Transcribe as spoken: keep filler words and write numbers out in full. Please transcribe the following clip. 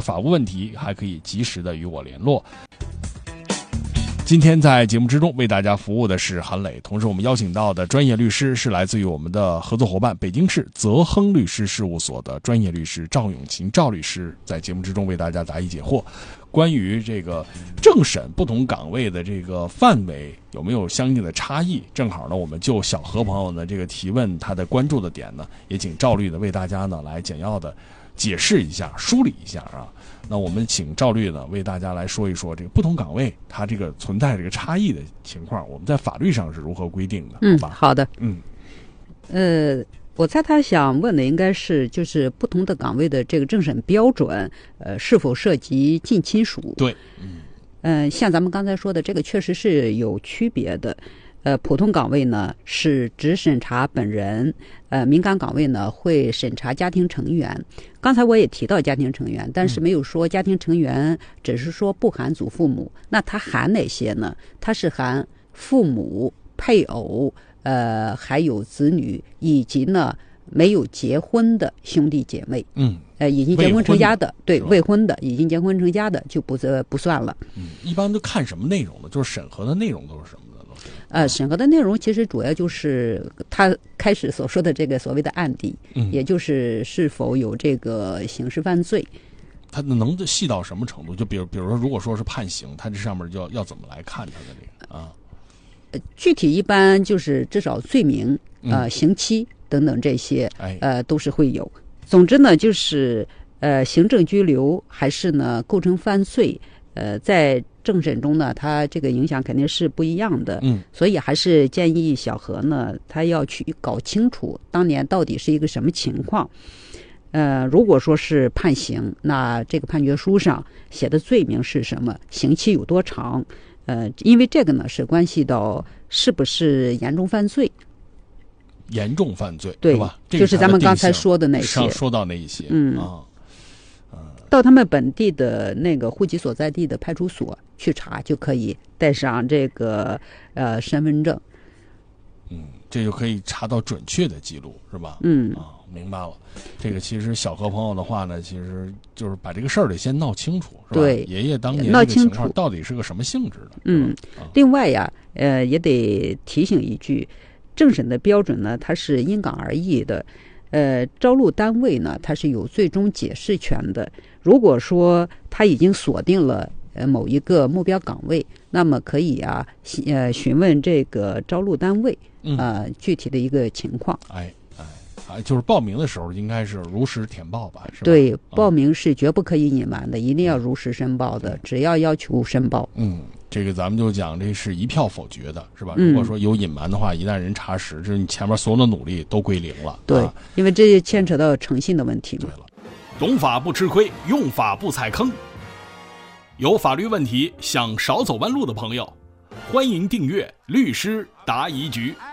法务问题，还可以及时的与我联络。今天在节目之中为大家服务的是韩磊，同时我们邀请到的专业律师是来自于我们的合作伙伴北京市泽亨律师事务所的专业律师赵永琴赵律师，在节目之中为大家答疑解惑。关于这个政审不同岗位的这个范围有没有相应的差异，正好呢我们就小何朋友呢这个提问他的关注的点呢，也请赵律呢为大家呢来简要的解释一下梳理一下啊。那我们请赵律呢为大家来说一说这个不同岗位它这个存在这个差异的情况，我们在法律上是如何规定的？ 嗯， 好吧？ 好的。 嗯，呃， 我猜他想问的应该是就是不同的岗位的这个政审标准，呃，是否涉及近亲属？ 对，嗯， 呃，像咱们刚才说的，这个确实是有区别的。呃，普通岗位呢是只审查本人，呃，敏感岗位呢会审查家庭成员。刚才我也提到家庭成员，但是没有说家庭成员，只是说不含祖父母。那它含哪些呢？它是含父母、配偶，呃，还有子女，以及呢没有结婚的兄弟姐妹。 嗯， 呃，已经结婚成家的，对，未婚的已经结婚成家的就不呃不算了。 嗯，一般都看什么内容呢？就是审核的内容都是什么？ 呃，审核的内容其实主要就是他开始所说的这个所谓的案底， 嗯，也就是是否有这个刑事犯罪。 他能细到什么程度？就比如，比如说，如果说是判刑，他这上面就要要怎么来看他的这个啊？ 呃，具体一般就是至少罪名、呃、刑期等等这些，呃，都是会有。总之呢，就是呃，行政拘留还是呢构成犯罪，呃，在政审中呢，它这个影响肯定是不一样的。 嗯， 所以还是建议小何呢，他要去搞清楚当年到底是一个什么情况。呃，如果说是判刑，那这个判决书上写的罪名是什么，刑期有多长？呃，因为这个呢是关系到是不是严重犯罪。 严重犯罪， 对吧？ 就是咱们刚才说的那些， 上说到那一些， 嗯啊。 到他们本地的那个户籍所在地的派出所去查，就可以带上这个呃身份证。 嗯，这就可以查到准确的记录，是吧？ 嗯， 啊，明白了。这个其实小何朋友的话呢，其实就是把这个事儿得先闹清楚，是吧？ 对， 爷爷当年闹清楚到底是个什么性质的？ 嗯， 啊、 另外呀，呃，也得提醒一句，政审的标准呢，它是因岗而异的。呃，招录单位呢，它是有最终解释权的。如果说他已经锁定了呃某一个目标岗位，那么可以啊，呃询问这个招录单位呃具体的一个情况。 哎哎啊，就是报名的时候应该是如实填报吧？是吧？ 对，报名是绝不可以隐瞒的，一定要如实申报的，只要要求申报。 嗯。这个咱们就讲，这是一票否决的，是吧？如果说有隐瞒的话，一旦人查实，这你前面所有的努力都归零了。 对， 啊、 因为这牵扯到诚信的问题嘛。 对了，懂法不吃亏，用法不踩坑。有法律问题想少走弯路的朋友，欢迎订阅律师答疑局。